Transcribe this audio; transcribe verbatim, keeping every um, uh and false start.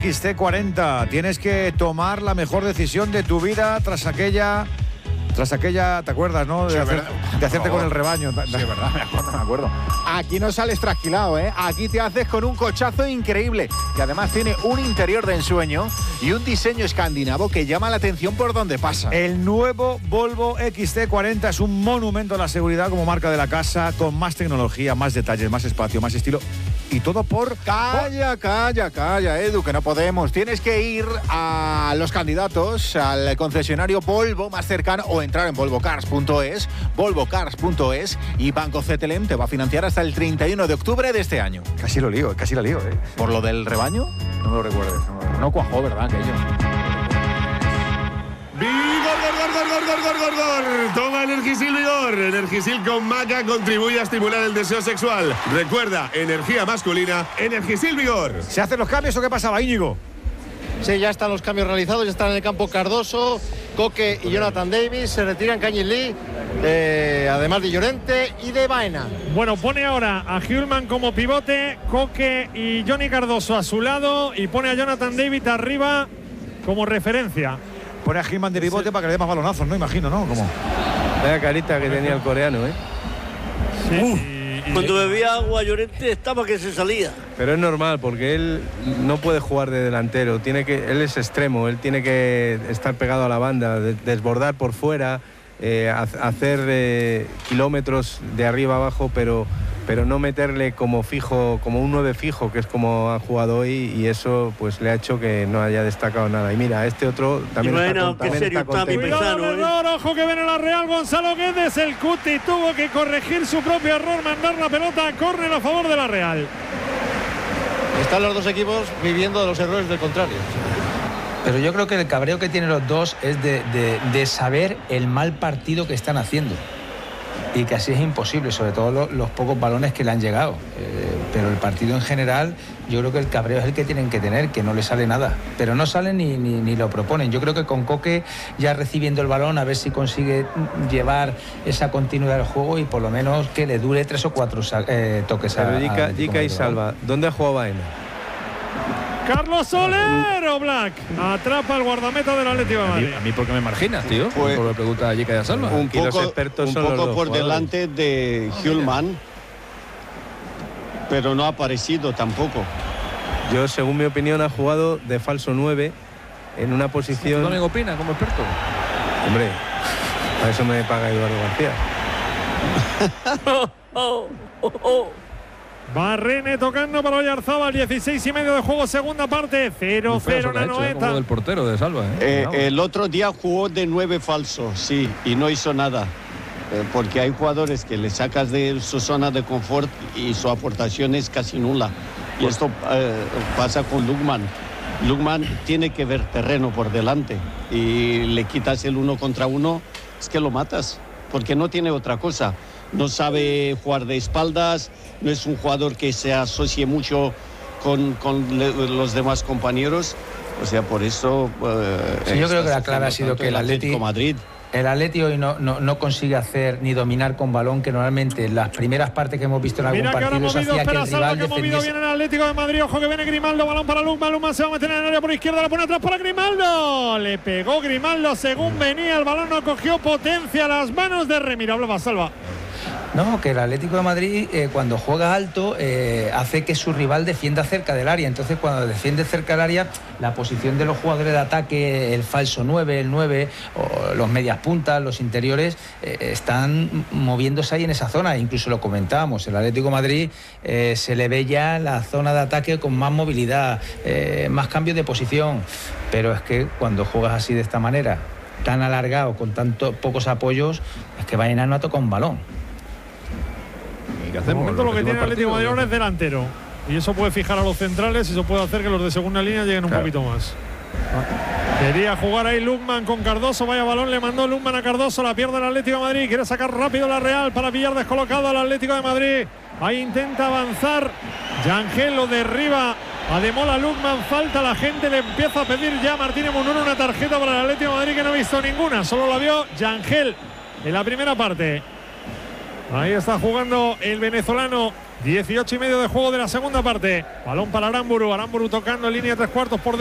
X C cuarenta, tienes que tomar la mejor decisión de tu vida tras aquella, tras aquella, ¿te acuerdas, no? De, Sí, hacer, de hacerte con el rebaño. Sí, es verdad, me acuerdo, me acuerdo. Aquí no sales trasquilado, ¿eh? Aquí te haces con un cochazo increíble, que además tiene un interior de ensueño y un diseño escandinavo que llama la atención por donde pasa. El nuevo Volvo X C cuarenta es un monumento a la seguridad como marca de la casa, con más tecnología, más detalles, más espacio, más estilo. Y todo por... Calla, calla, calla, Edu, que no podemos. Tienes que ir a los candidatos, al concesionario Volvo más cercano o entrar en volvo cars punto es, volvo cars punto es, y Banco C T L M te va a financiar hasta el treinta y uno de octubre de este año. Casi lo lío, casi la lío, ¿eh? ¿Por lo del rebaño? No me lo recuerdes. No, no cuajó, ¿verdad, aquello? ¡Vigor, gor, gor, gor, gor, gor, gor, gor! Toma Energisil Vigor. Energisil con maca contribuye a estimular el deseo sexual. Recuerda, energía masculina, Energisil Vigor. ¿Se hacen los cambios o qué pasaba, Íñigo? Sí, ya están los cambios realizados, ya están en el campo Cardoso, Coque y Jonathan Davis. Se retiran Kanye Lee, eh, además de Llorente y de Baena. Bueno, pone ahora a Hjulman como pivote, Coque y Johnny Cardoso a su lado, y pone a Jonathan Davis arriba como referencia. Pone a Hjulman de pivote sí, para que le dé más balonazos, ¿no? Imagino, ¿no? Como... Vaya carita que tenía el coreano, ¿eh? Sí. Uh, y, y cuando bebía agua Llorente estaba que se salía. Pero es normal, porque él no puede jugar de delantero. Tiene que, él es extremo, él tiene que estar pegado a la banda, desbordar por fuera, eh, hacer eh, kilómetros de arriba abajo, pero... pero no meterle como fijo, como un nueve fijo, que es como ha jugado hoy, y eso pues le ha hecho que no haya destacado nada. Y mira, este otro también y está, bueno, con, también está contento. Cuidado el error, ¿eh? Ojo que viene la Real, Gonzalo Guedes, el Cuti tuvo que corregir su propio error, mandar la pelota a córner a favor de la Real. Están los dos equipos viviendo de los errores del contrario. Pero yo creo que el cabreo que tienen los dos es de, de, de saber el mal partido que están haciendo. Y que así es imposible, sobre todo los, los pocos balones que le han llegado. Eh, pero el partido en general, yo creo que el cabreo es el que tienen que tener, que no le sale nada. Pero no salen ni, ni, ni lo proponen. Yo creo que con Coque ya recibiendo el balón, a ver si consigue llevar esa continuidad del juego y por lo menos que le dure tres o cuatro eh, toques a, pero Jica, Jica y Salva, ¿dónde ha jugado Baena? Carlos Soler, Black atrapa al guardameta del Atlético de Madrid. A mí, a mí ¿por qué me marginas, tío? Pues, por lo que pregunta a Jica y a Salva. Un Aquí poco, los expertos un son poco los dos por jugadores. delante de Hjulman, pero no ha aparecido tampoco. Yo, según mi opinión, ha jugado de falso nueve en una posición... ¿Tú también opinas como experto? Hombre, a eso me paga Eduardo García. oh, oh, oh, oh. Barrene tocando para Oyarzábal, dieciséis y medio de juego, segunda parte, cero cero la Noeta. Como del portero de Salva, ¿eh? Eh, el otro día jugó de nueve falso, sí, y no hizo nada. Eh, porque hay jugadores que le sacas de su zona de confort y su aportación es casi nula. Y esto eh, pasa con Lukman. Lukman tiene que ver terreno por delante y le quitas el uno contra uno, es que lo matas, porque no tiene otra cosa. No sabe jugar de espaldas, no es un jugador que se asocie mucho con, con le, los demás compañeros. O sea, por eso... Eh, sí, yo creo que la clave ha sido que el Atlético Madrid... El Atlético hoy no, no, no consigue hacer ni dominar con balón, que normalmente en las primeras partes que hemos visto en algún Mira partido que ahora hacía movido, que el espera, Salva, rival que ha movido defendiese. bien el Atlético de Madrid. Ojo que viene Grimaldo, balón para Lukman. Lukman se va a meter en el área por izquierda, la pone atrás para Grimaldo. Le pegó Grimaldo según venía, el balón no cogió potencia a las manos de Remiro. Hablaba Salva. No, que el Atlético de Madrid eh, cuando juega alto eh, hace que su rival defienda cerca del área. Entonces cuando defiende cerca del área, la posición de los jugadores de ataque, el falso nueve, el nueve, o los medias puntas, los interiores, eh, están moviéndose ahí en esa zona. Incluso lo comentábamos, el Atlético de Madrid eh, se le ve ya la zona de ataque con más movilidad, eh, más cambios de posición. Pero es que cuando juegas así de esta manera, tan alargado, con tantos pocos apoyos, es que Baena no ha tocado un balón. ¿Qué hacemos? De momento lo que tiene el Atlético de Madrid ahora es delantero. Y eso puede fijar a los centrales y eso puede hacer que los de segunda línea lleguen un claro. poquito más. Quería jugar ahí Lukman con Cardoso. Vaya balón, le mandó Lukman a Cardoso. La pierde el Atlético de Madrid. Quiere sacar rápido la Real para pillar descolocado al Atlético de Madrid. Ahí intenta avanzar. Yangel lo derriba. Ademola Lukman. Falta, la gente le empieza a pedir ya a Martínez Munuro una tarjeta para el Atlético de Madrid que no ha visto ninguna. Solo la vio Yangel en la primera parte. Ahí está jugando el venezolano dieciocho y medio de juego de la segunda parte. Balón para Aramburu. Aramburu tocando en línea de tres cuartos por